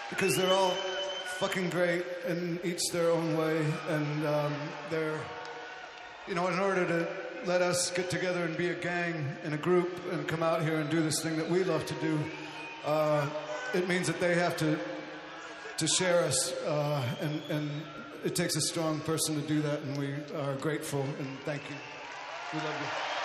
because they're all fucking great in each their own way, and they're, you know, in order to let us get together and be a gang and a group and come out here and do this thing that we love to do, it means that they have to share us, and it takes a strong person to do that, and we are grateful, and thank you. We love you.